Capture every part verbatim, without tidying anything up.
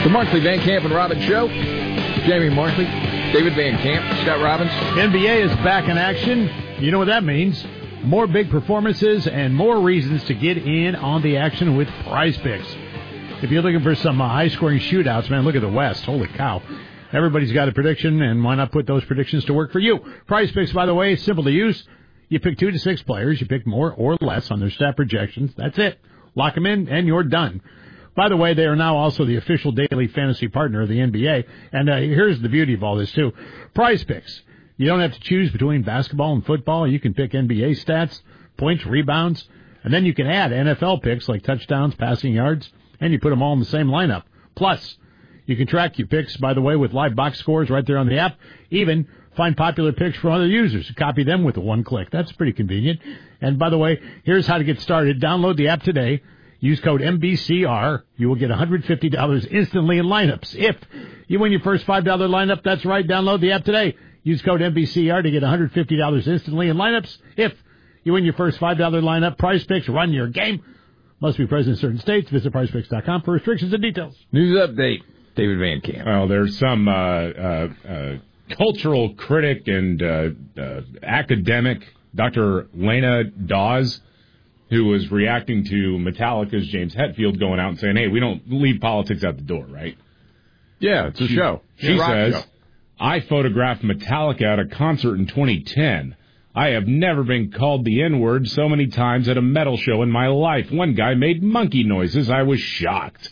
The Markley, Van Camp, and Robbins Show. Jamie Markley, David Van Camp, Scott Robbins. N B A is back in action. You know what that means. More big performances and more reasons to get in on the action with Prize Picks. If you're looking for some uh, high-scoring shootouts, man, look at the West. Holy cow. Everybody's got a prediction, and why not put those predictions to work for you? Prize Picks, by the way, is simple to use. You pick two to six players. You pick more or less on their stat projections. That's it. Lock them in, and you're done. By the way, they are now also the official daily fantasy partner of the N B A. And uh, here's the beauty of all this, too. Prize Picks. You don't have to choose between basketball and football. You can pick N B A stats, points, rebounds, and then you can add N F L picks like touchdowns, passing yards, and you put them all in the same lineup. Plus, you can track your picks, by the way, with live box scores right there on the app. Even find popular picks from other users. Copy them with a one click. That's pretty convenient. And by the way, here's how to get started. Download the app today. Use code M B C R. You will get one hundred fifty dollars instantly in lineups. If you win your first five dollars lineup, that's right, download the app today. Use code M B C R to get one hundred fifty dollars instantly in lineups. If you win your first five dollars lineup, Prize Picks, run your game. Must be present in certain states. Visit prize picks dot com for restrictions and details. News update, David Van Camp. Well, there's some uh, uh, uh, cultural critic and uh, uh, academic, Doctor Lena Dawes, who was reacting to Metallica's James Hetfield going out and saying, hey, we don't leave politics out the door, right? Yeah, it's a she, show. She it's a says, show. I photographed Metallica at a concert in twenty ten. I have never been called the N-word so many times at a metal show in my life. One guy made monkey noises. I was shocked.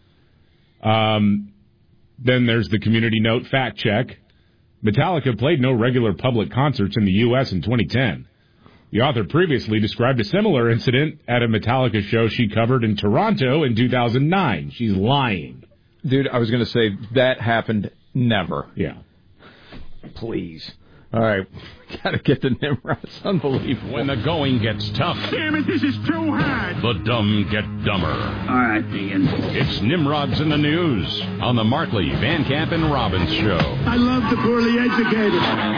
Um, then there's the community note fact check. Metallica played no regular public concerts in the U S in twenty ten. The author previously described a similar incident at a Metallica show she covered in Toronto in two thousand nine. She's lying. Dude, I was going to say that happened never. Yeah. Please. All right. Got to get the Nimrods. Unbelievable. When the going gets tough. Damn it, this is too hard. The dumb get dumber. All right, Dean. It's Nimrods in the News on the Markley, Van Camp, and Robbins Show. I love the poorly educated.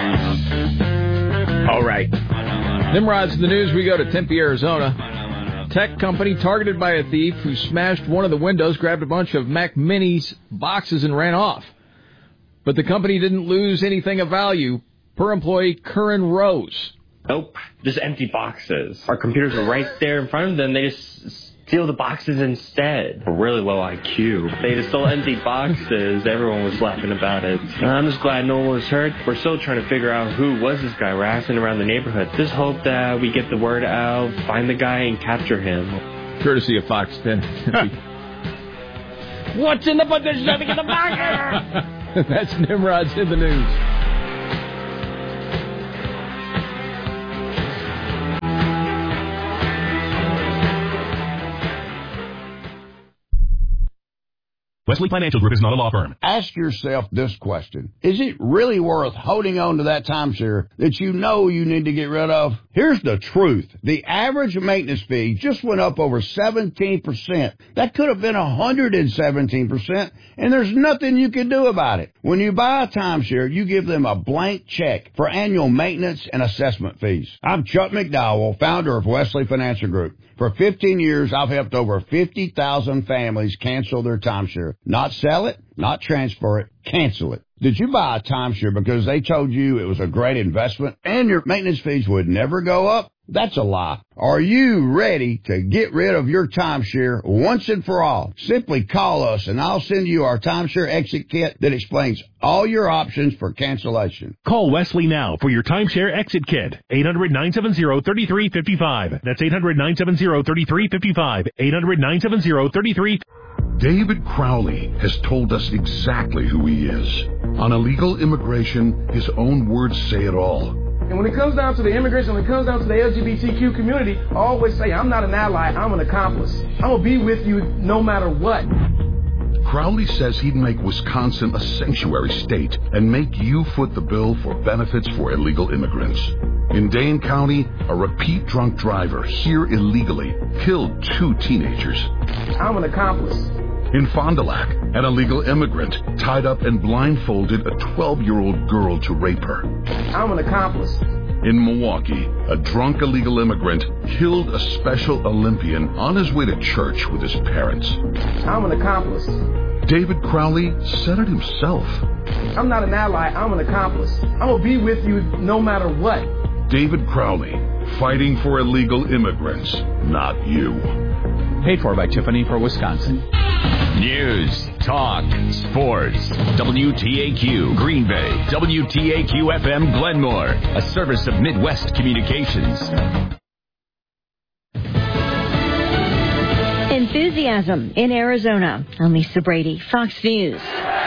All right. Nimrods in the News, we go to Tempe, Arizona. Tech company targeted by a thief who smashed one of the windows, grabbed a bunch of Mac Minis boxes, and ran off. But the company didn't lose anything of value. Per employee, Curran Rose. Nope, just empty boxes. Our computers are right there in front of them. They just steal the boxes instead. A really low I Q. They just stole empty boxes. Everyone was laughing about it. I'm just glad no one was hurt. We're still trying to figure out who was this guy harassing around the neighborhood. Just hope that we get the word out, find the guy, and capture him. Courtesy of Fox ten. What's in the book? There's nothing in the box. That's Nimrods in the News. Wesley Financial Group is not a law firm. Ask yourself this question. Is it really worth holding on to that timeshare that you know you need to get rid of? Here's the truth. The average maintenance fee just went up over seventeen percent. That could have been one hundred seventeen percent, and there's nothing you can do about it. When you buy a timeshare, you give them a blank check for annual maintenance and assessment fees. I'm Chuck McDowell, founder of Wesley Financial Group. For fifteen years, I've helped over fifty thousand families cancel their timeshare. Not sell it, not transfer it, cancel it. Did you buy a timeshare because they told you it was a great investment and your maintenance fees would never go up? That's a lie. Are you ready to get rid of your timeshare once and for all? Simply call us and I'll send you our timeshare exit kit that explains all your options for cancellation. Call Wesley now for your timeshare exit kit. eight hundred, nine seven zero, three three five five. That's eight hundred, nine seven zero, three three five five. eight hundred, nine seven zero, three three five five. David Crowley has told us exactly who he is. On illegal immigration, his own words say it all. And when it comes down to the immigration, when it comes down to the L G B T Q community, I always say I'm not an ally, I'm an accomplice. I'm going to be with you no matter what. Crowley says he'd make Wisconsin a sanctuary state and make you foot the bill for benefits for illegal immigrants. In Dane County, a repeat drunk driver here illegally killed two teenagers. I'm an accomplice. In Fond du Lac, an illegal immigrant tied up and blindfolded a twelve-year-old girl to rape her. I'm an accomplice. In Milwaukee, a drunk illegal immigrant killed a Special Olympian on his way to church with his parents. I'm an accomplice. David Crowley said it himself. I'm not an ally, I'm an accomplice. I'm going to be with you no matter what. David Crowley, fighting for illegal immigrants, not you. Paid for by Tiffany for Wisconsin. News, talk, sports. W T A Q Green Bay. W T A Q F M Glenmore. A service of Midwest Communications. Enthusiasm in Arizona. I'm Lisa Brady, Fox News.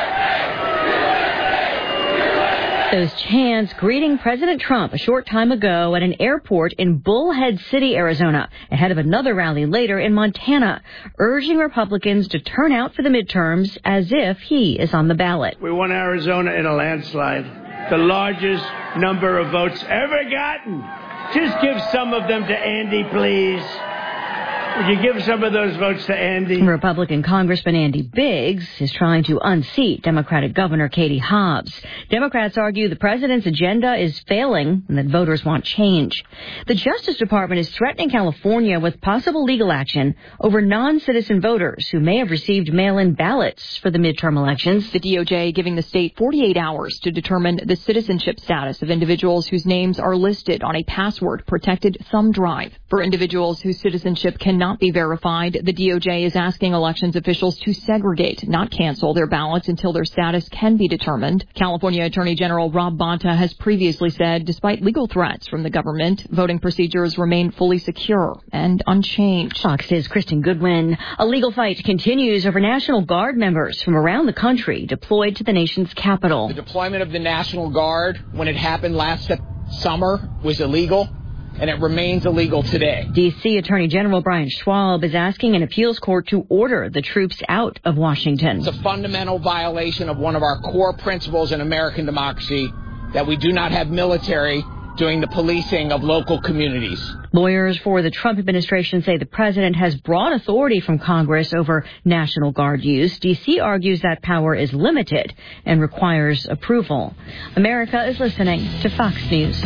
Those chants greeting President Trump a short time ago at an airport in Bullhead City, Arizona, ahead of another rally later in Montana, urging Republicans to turn out for the midterms as if he is on the ballot. We won Arizona in a landslide, the largest number of votes ever gotten. Just give some of them to Andy, please. Would you give some of those votes to Andy? Republican Congressman Andy Biggs is trying to unseat Democratic Governor Katie Hobbs. Democrats argue the president's agenda is failing and that voters want change. The Justice Department is threatening California with possible legal action over non-citizen voters who may have received mail-in ballots for the midterm elections. The D O J giving the state forty-eight hours to determine the citizenship status of individuals whose names are listed on a password-protected thumb drive. For individuals whose citizenship cannot not be verified, the D O J is asking elections officials to segregate, not cancel their ballots until their status can be determined. California Attorney General Rob Bonta has previously said, despite legal threats from the government, voting procedures remain fully secure and unchanged. Fox News' Kristen Goodwin. A legal fight continues over National Guard members from around the country deployed to the nation's capital. The deployment of the National Guard, when it happened last summer, was illegal. And it remains illegal today. D C Attorney General Brian Schwab is asking an appeals court to order the troops out of Washington. It's a fundamental violation of one of our core principles in American democracy, that we do not have military doing the policing of local communities. Lawyers for the Trump administration say the president has broad authority from Congress over National Guard use. D C argues that power is limited and requires approval. America is listening to Fox News.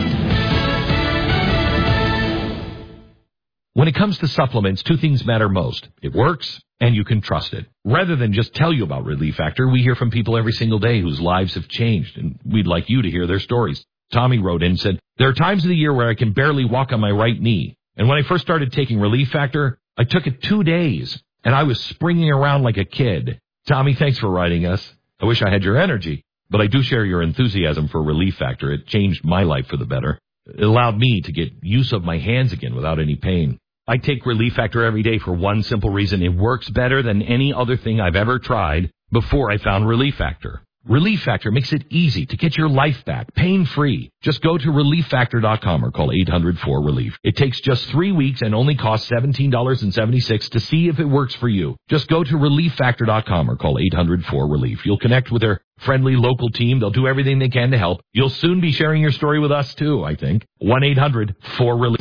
When it comes to supplements, two things matter most. It works, and you can trust it. Rather than just tell you about Relief Factor, we hear from people every single day whose lives have changed, and we'd like you to hear their stories. Tommy wrote in and said, there are times of the year where I can barely walk on my right knee. And when I first started taking Relief Factor, I took it two days, and I was springing around like a kid. Tommy, thanks for writing us. I wish I had your energy, but I do share your enthusiasm for Relief Factor. It changed my life for the better. It allowed me to get use of my hands again without any pain. I take Relief Factor every day for one simple reason. It works better than any other thing I've ever tried before I found Relief Factor. Relief Factor makes it easy to get your life back, pain-free. Just go to relief factor dot com or call eight hundred four relief. It takes just three weeks and only costs seventeen dollars and seventy-six cents to see if it works for you. Just go to relief factor dot com or call eight hundred four relief. You'll connect with their friendly local team. They'll do everything they can to help. You'll soon be sharing your story with us, too, I think. one eight hundred four relief.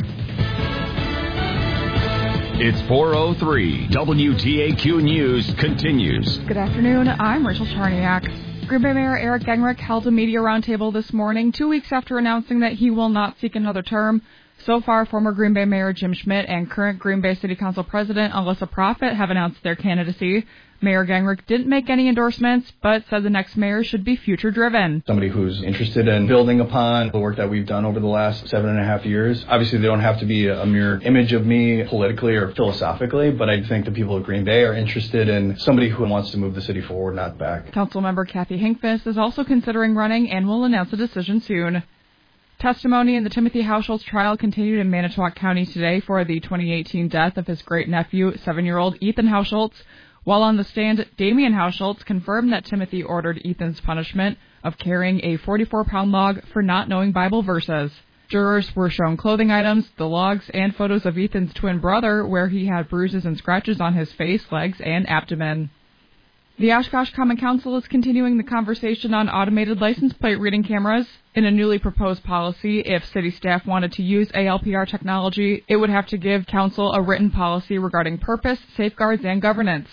It's four oh three. W T A Q News continues. Good afternoon. I'm Rachel Charniak. Green Bay Mayor Eric Genrich held a media roundtable this morning, two weeks after announcing that he will not seek another term. So far, former Green Bay Mayor Jim Schmidt and current Green Bay City Council President Alyssa Proffitt have announced their candidacy. Mayor Genrich didn't make any endorsements, but said the next mayor should be future-driven. Somebody who's interested in building upon the work that we've done over the last seven and a half years. Obviously, they don't have to be a mirror image of me politically or philosophically, but I think the people of Green Bay are interested in somebody who wants to move the city forward, not back. Councilmember Kathy Hinkfist is also considering running and will announce a decision soon. Testimony in the Timothy Hauschultz trial continued in Manitowoc County today for the twenty eighteen death of his great-nephew, seven-year-old Ethan Hauschultz. While on the stand, Damian Hauschultz confirmed that Timothy ordered Ethan's punishment of carrying a forty-four pound log for not knowing Bible verses. Jurors were shown clothing items, the logs, and photos of Ethan's twin brother, where he had bruises and scratches on his face, legs, and abdomen. The Oshkosh Common Council is continuing the conversation on automated license plate reading cameras. In a newly proposed policy, if city staff wanted to use A L P R technology, it would have to give council a written policy regarding purpose, safeguards, and governance.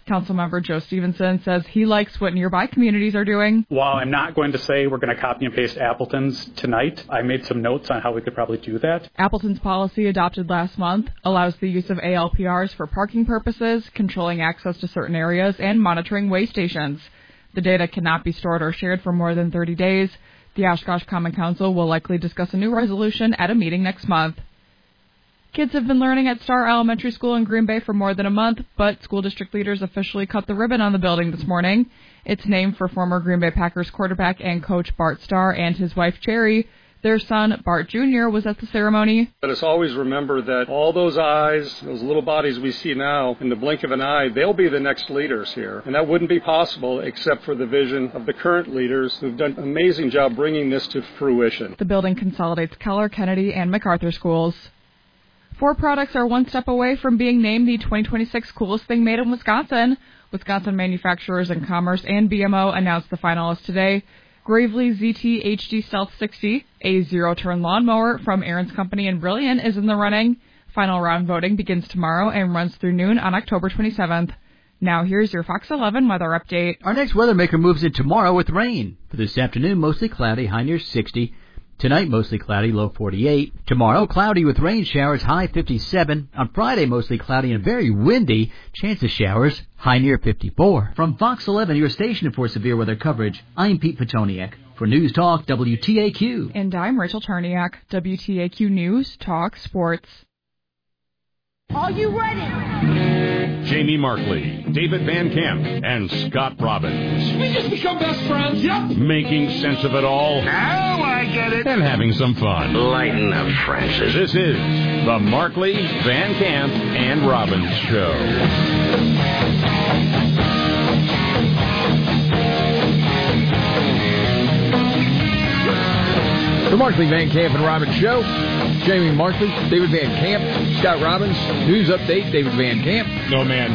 Councilmember Joe Stevenson says he likes what nearby communities are doing. While I'm not going to say we're going to copy and paste Appleton's tonight, I made some notes on how we could probably do that. Appleton's policy adopted last month allows the use of A L P Rs for parking purposes, controlling access to certain areas, and monitoring way stations. The data cannot be stored or shared for more than thirty days. The Oshkosh Common Council will likely discuss a new resolution at a meeting next month. Kids have been learning at Star Elementary School in Green Bay for more than a month, but school district leaders officially cut the ribbon on the building this morning. It's named for former Green Bay Packers quarterback and coach Bart Starr and his wife Cherry. Their son, Bart Junior, was at the ceremony. Let us always remember that all those eyes, those little bodies we see now, in the blink of an eye, they'll be the next leaders here. And that wouldn't be possible except for the vision of the current leaders who've done an amazing job bringing this to fruition. The building consolidates Keller, Kennedy, and MacArthur schools. Four products are one step away from being named the twenty twenty-six coolest thing made in Wisconsin. Wisconsin Manufacturers and Commerce and B M O announced the finalists today. Gravely Z T H D Stealth sixty, a zero-turn lawnmower from Aaron's Company in Brilliant, is in the running. Final round voting begins tomorrow and runs through noon on October twenty-seventh. Now here's your Fox eleven weather update. Our next weather maker moves in tomorrow with rain. For this afternoon, mostly cloudy, high near sixty. Tonight, mostly cloudy, low forty-eight. Tomorrow, cloudy with rain showers, high fifty-seven. On Friday, mostly cloudy and very windy. Chance of showers, high near fifty-four. From Fox eleven, your station for severe weather coverage, I'm Pete Petoniak. For News Talk, W T A Q. And I'm Rachel Charniak, W T A Q News Talk Sports. Are you ready? Jamie Markley, David Van Camp, and Scott Robbins. We just become best friends, yep. Making sense of it all. Now I get it. And having some fun. Lighten up, Francis. This is the Markley, Van Camp, and Robbins Show. The Markley, Van Camp, and Robbins Show. Jamie Markley, David Van Camp, Scott Robbins. News update, David Van Camp. No, man.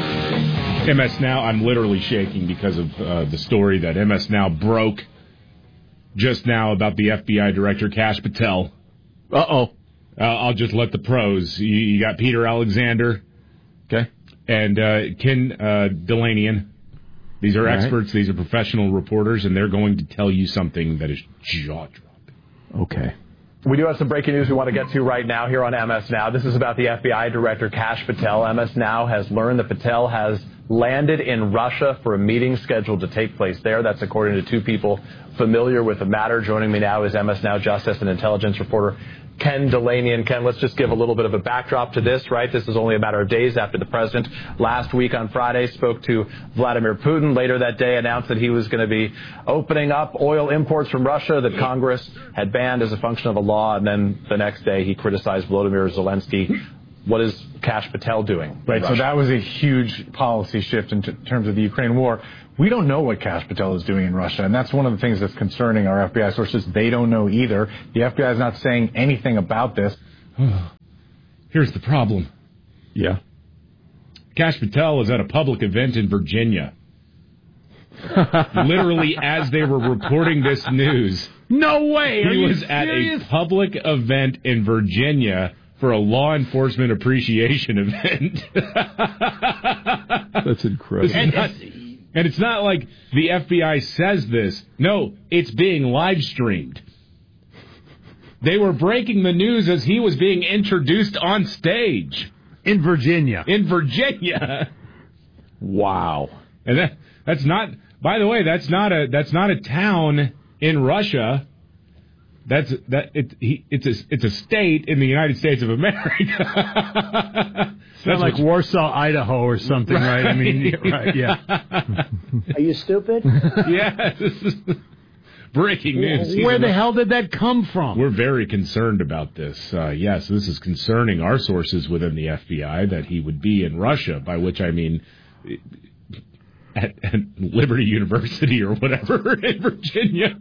M S Now, I'm literally shaking because of uh, the story that M S Now broke just now about the F B I Director, Kash Patel. Uh-oh. Uh, I'll just let the pros. You, you got Peter Alexander. Okay. And uh, Ken uh, Delanian. These are All experts. right. These are professional reporters, and they're going to tell you something that is jaw-dropping. Okay. We do have some breaking news we want to get to right now here on M S Now. This is about the F B I Director Kash Patel. M S Now has learned that Patel has landed in Russia for a meeting scheduled to take place there. That's according to two people familiar with the matter. Joining me now is M S Now Justice and Intelligence reporter Ken Delaney. And Ken, let's just give a little bit of a backdrop to this, right? This is only a matter of days after the president last week on Friday spoke to Vladimir Putin. Later that day announced that he was going to be opening up oil imports from Russia that Congress had banned as a function of a law. And then the next day he criticized Volodymyr Zelensky. What is Kash Patel doing? Right, so that was a huge policy shift in t- terms of the Ukraine war. We don't know what Kash Patel is doing in Russia, and that's one of the things that's concerning our F B I sources. They don't know either. The F B I is not saying anything about this. Here's the problem. Yeah. Kash Patel was at a public event in Virginia. Literally, as they were reporting this news. No way! Are He you was at serious? a public event in Virginia for a law enforcement appreciation event. That's incredible. And, not, and it's not like the F B I says this. No, it's being live streamed. They were breaking the news as he was being introduced on stage. In Virginia. In Virginia. Wow. And that, that's not, by the way, that's not a that's not a town in Russia. That's that it. He, it's a it's a state in the United States of America. That's like Warsaw, Idaho, or something, right? right? I mean, right? Yeah. Are you stupid? Yes. Breaking news. Where the hell did that come from? We're very concerned about this. Uh, yes, this is concerning our sources within the F B I that he would be in Russia. By which I mean. At, at Liberty University or whatever in Virginia.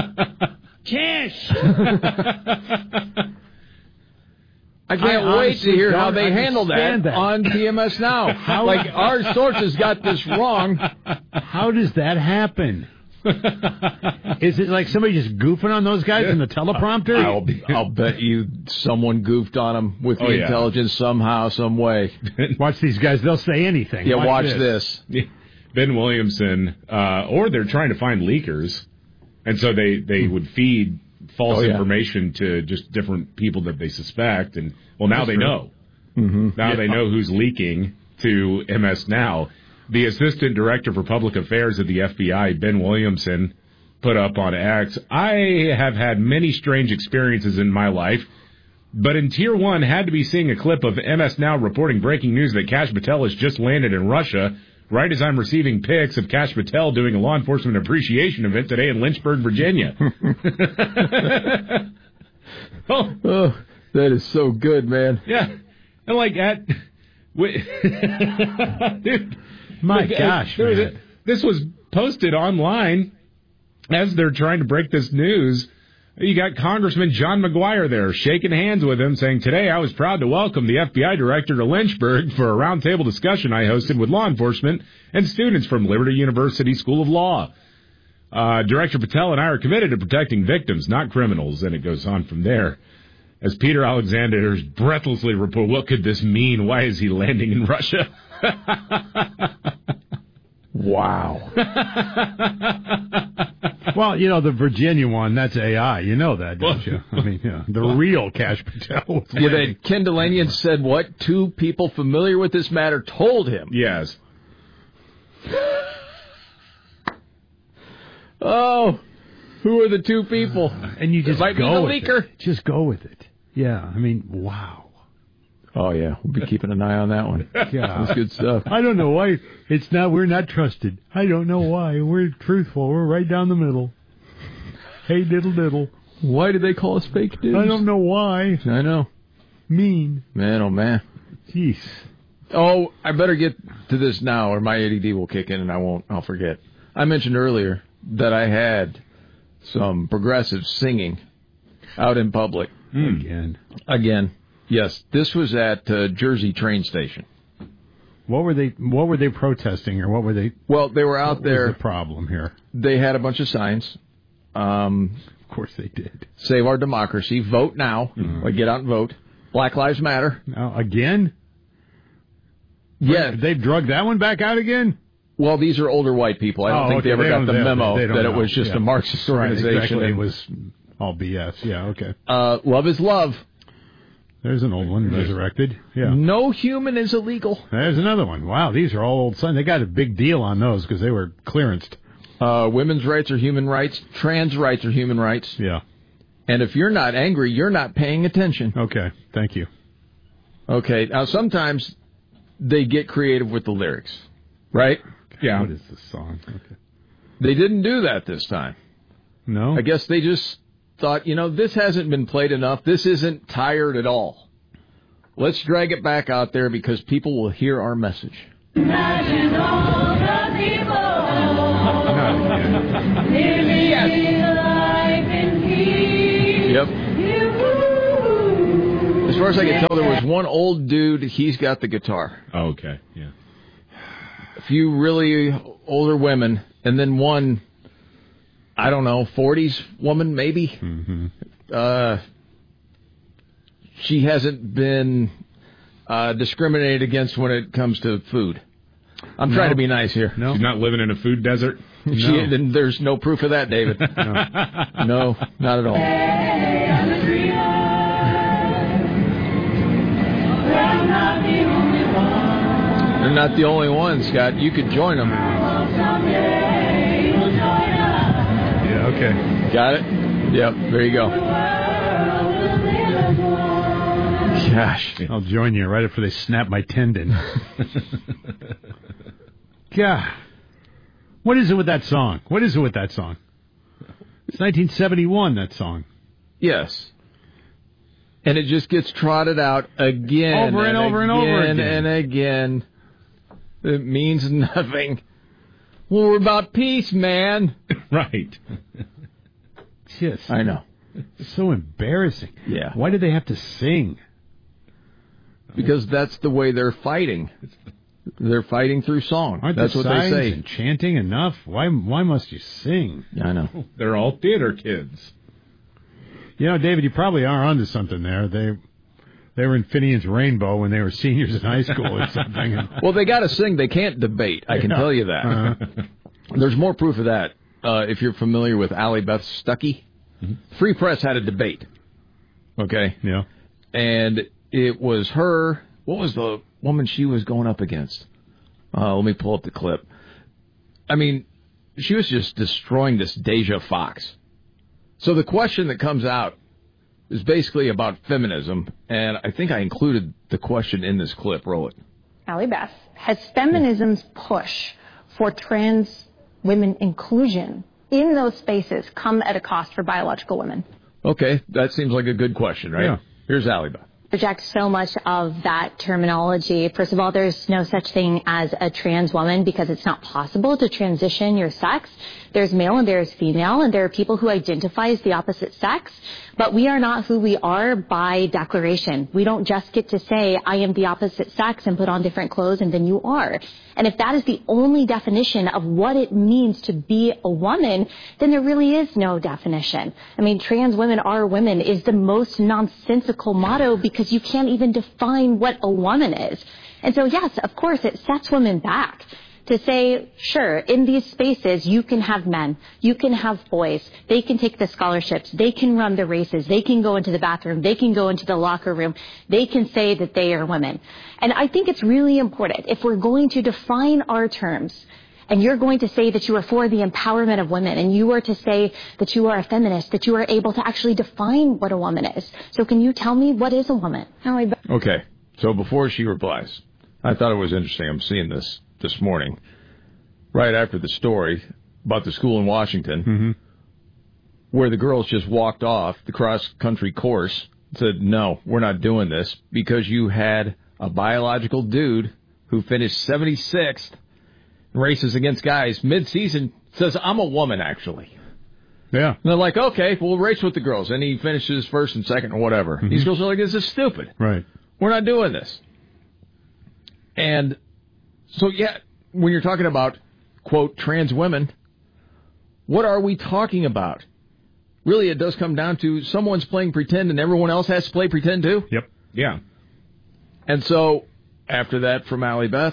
Cash! I can't I wait to hear how they don't handle that, understand that. on T M S Now. How- Like, our sources got this wrong. How does that happen? Is it like somebody just goofing on those guys in the teleprompter? I'll, I'll bet you someone goofed on them with the Oh, yeah. intelligence somehow, some way. Watch these guys. They'll say anything. Yeah, watch, watch this. this. Ben Williamson, uh, or they're trying to find leakers, and so they, they would feed false Oh, yeah. information to just different people that they suspect, and well, now That's they true. know. Mm-hmm. Now Yeah. they know who's leaking to M S Now. The Assistant Director for Public Affairs at the F B I, Ben Williamson, put up on X, I have had many strange experiences in my life, but in Tier one had to be seeing a clip of M S Now reporting breaking news that Kash Patel has just landed in Russia, right as I'm receiving pics of Kash Patel doing a law enforcement appreciation event today in Lynchburg, Virginia. oh. oh, that is so good, man. Yeah. And like at... Dude, My look, gosh, there was man. a- this was posted online as they're trying to break this news. You got Congressman John McGuire there shaking hands with him, saying, today I was proud to welcome the F B I director to Lynchburg for a roundtable discussion I hosted with law enforcement and students from Liberty University School of Law. Uh, Director Patel and I are committed to protecting victims, not criminals. And it goes on from there. As Peter Alexander's breathlessly report, what could this mean? Why is he landing in Russia? Wow. Well, you know, the Virginia one, that's A I. You know that, don't you? I mean, yeah, the real Kash Patel. was Yeah, landing. that Ken Delanian said what? Two people familiar with this matter told him. Yes. Oh, who are the two people? And you just It might be go the with leaker. it. Just go with it. Yeah, I mean, wow. Oh, yeah. We'll be keeping an eye on that one. Yeah. That's good stuff. I don't know why it's not. We're not trusted. I don't know why. We're truthful. We're right down the middle. Hey, diddle diddle. Why did they call us fake news? I don't know why. I know. Mean. Man, oh, man. Jeez. Oh, I better get to this now or my A D D will kick in and I won't. I'll forget. I mentioned earlier that I had some progressive singing out in public. Mm. Again. Again. Yes, this was at uh, Jersey train station. What were they? What were they protesting, or what were they? Well, they were out what there. Was the problem here? They had a bunch of signs. Um, of course, they did. Save our democracy. Vote now. Mm-hmm. Like, get out and vote. Black Lives Matter. Now again? Yeah, Wait, they've drugged that one back out again. Well, these are older white people. I don't oh, think okay. they ever they got the they memo they that know. it was just yeah. a Marxist organization. Right, exactly. And, it was all B S. Yeah. Okay. Uh, love is love. There's an old one, resurrected. Yeah. No human is illegal. There's another one. Wow, these are all old signs. They got a big deal on those because they were clearanced. Uh, women's rights are human rights. Trans rights are human rights. Yeah. And if you're not angry, you're not paying attention. Okay, thank you. Okay, now sometimes they get creative with the lyrics, right? Yeah. What is this song? Okay. They didn't do that this time. No? I guess they just thought, you know, this hasn't been played enough. This isn't tired at all. Let's drag it back out there because people will hear our message. Yep. As far as I can tell, there was one old dude. He's got the guitar. Oh, okay, yeah. A few really older women, and then one, I don't know, forties woman maybe. Mm-hmm. Uh, she hasn't been uh, discriminated against when it comes to food. I'm no. trying to be nice here. No. She's not living in a food desert? She, No. and there's no proof of that, David. No, no, not at all. They're not the only ones, Scott. You could join them. Yeah, okay. Got it? Yep, there you go. Gosh. I'll join you right after they snap my tendon. God. What is it with that song? What is it with that song? It's nineteen seventy-one, that song. Yes. And it just gets trotted out again. Over and, and over again, and over again. And again. It means nothing. Well, we're about peace, man. Right. Just, I know. So embarrassing. Yeah. Why do they have to sing? Because that's the way they're fighting. They're fighting through song. Aren't That's the what they signs say. and chanting enough? Why Why must you sing? Yeah, I know. They're all theater kids. You know, David, you probably are onto something there. They they were in Finian's Rainbow when they were seniors in high school or something. Well, they got to sing. They can't debate. I can Yeah. tell you that. Uh-huh. There's more proof of that uh, if you're familiar with Allie Beth Stuckey. Mm-hmm. Free Press had a debate. Okay? Yeah. And it was her. What was the woman she was going up against? Uh, let me pull up the clip. I mean, she was just destroying this Deja Fox. So the question that comes out is basically about feminism, and I think I included the question in this clip. Roll it. Allie Beth, has feminism's push for trans women inclusion in those spaces come at a cost for biological women? Okay, that seems like a good question, right? Yeah. Here's Allie Beth. Reject so much of that terminology. First of all, there's no such thing as a trans woman because it's not possible to transition your sex. There's male and there's female, and there are people who identify as the opposite sex, but we are not who we are by declaration. We don't just get to say, I am the opposite sex and put on different clothes and then you are. And if that is the only definition of what it means to be a woman, then there really is no definition. I mean, trans women are women is the most nonsensical motto because you can't even define what a woman is. And so, yes, of course, it sets women back. To say, sure, in these spaces, you can have men, you can have boys, they can take the scholarships, they can run the races, they can go into the bathroom, they can go into the locker room, they can say that they are women. And I think it's really important, if we're going to define our terms, and you're going to say that you are for the empowerment of women, and you are to say that you are a feminist, that you are able to actually define what a woman is. So can you tell me what is a woman? Okay, so before she replies, I thought it was interesting. I'm seeing this this morning, right after the story about the school in Washington, mm-hmm. where the girls just walked off the cross-country course and said, no, we're not doing this, because you had a biological dude who finished seventy-sixth in races against guys mid-season, says, I'm a woman, actually. Yeah. And they're like, okay, we'll race with the girls. And he finishes first and second or whatever. Mm-hmm. These girls are like, this is stupid. Right. We're not doing this. And so, yeah, when you're talking about, quote, trans women, what are we talking about? Really, it does come down to someone's playing pretend and everyone else has to play pretend too? Yep. Yeah. And so, after that from Allie Beth,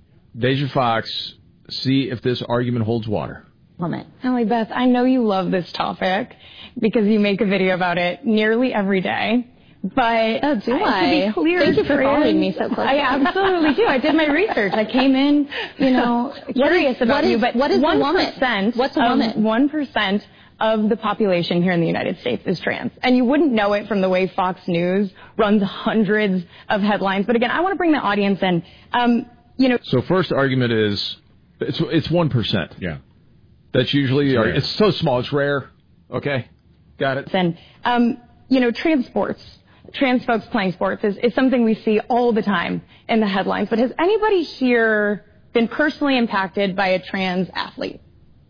Deja Fox, see if this argument holds water. Woman. Allie Beth, I know you love this topic because you make a video about it nearly every day. But oh, do I? I? To be clear, Thank you for trans, following me so closely. I absolutely do. I did my research. I came in, you know, curious is, about what you. Is, but what is one a woman? percent What's a woman? One percent of the population here in the United States is trans, and you wouldn't know it from the way Fox News runs hundreds of headlines. But again, I want to bring the audience in. Um, you know. So first argument is it's it's one percent. Yeah. That's usually it's, our, it's so small, it's rare. Okay, got it. And um, you know, trans sports. Trans folks playing sports is, is something we see all the time in the headlines. But has anybody here been personally impacted by a trans athlete?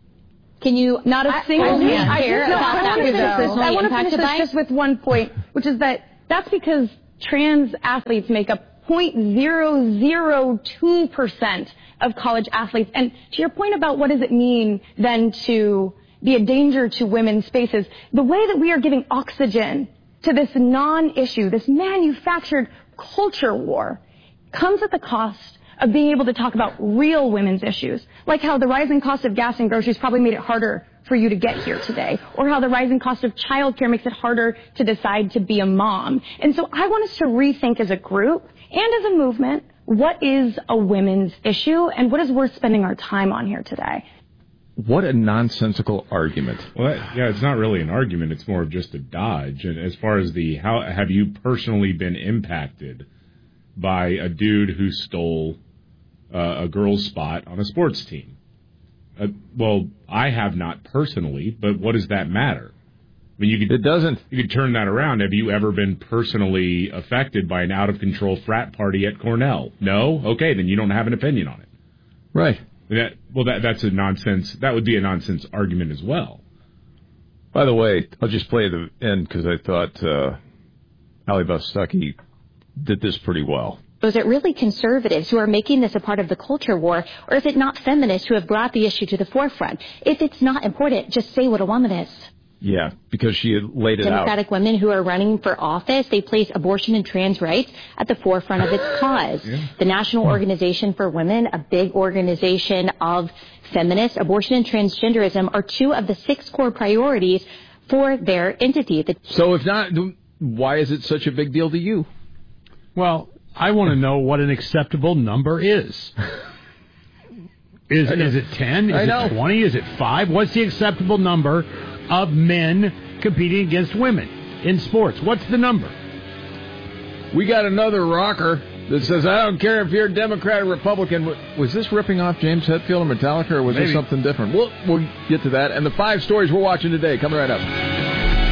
Can you not a single I, man? I, I, no, I want to finish this. I want to finish this by? just with one point, which is that that's because trans athletes make up zero point zero zero two percent of college athletes. And to your point about what does it mean then to be a danger to women's spaces, the way that we are giving oxygen to this non-issue, this manufactured culture war, comes at the cost of being able to talk about real women's issues, like how the rising cost of gas and groceries probably made it harder for you to get here today, or how the rising cost of childcare makes it harder to decide to be a mom. And so I want us to rethink as a group and as a movement, what is a women's issue and what is worth spending our time on here today? What a nonsensical argument. Well, that, yeah, it's not really an argument. It's more of just a dodge. And as far as the how have you personally been impacted by a dude who stole uh, a girl's spot on a sports team? Uh, well, I have not personally, but what does that matter? I mean, you could, it doesn't. You could turn that around. Have you ever been personally affected by an out-of-control frat party at Cornell? No? Okay, then you don't have an opinion on it. Right. That, well, that that's a nonsense. That would be a nonsense argument as well. By the way, I'll just play the end because I thought uh, Allie Beth Stuckey did this pretty well. Is it really conservatives who are making this a part of the culture war, or is it not feminists who have brought the issue to the forefront? If it's not important, just say what a woman is. Yeah, because she had laid it out. Democratic women who are running for office, they place abortion and trans rights at the forefront of its cause. Yeah. The National Organization for Women, a big organization of feminists, abortion and transgenderism are two of the six core priorities for their entity. The- so if not, why is it such a big deal to you? Well, I want to know what an acceptable number is. Is, is it ten? Is it twenty? Is it five? What's the acceptable number of men competing against women in sports? What's the number? We got another rocker that says, I don't care if you're a Democrat or Republican. Was this ripping off James Hetfield and Metallica, or was Maybe. this something different? We'll, we'll get to that. And the five stories we're watching today, coming right up.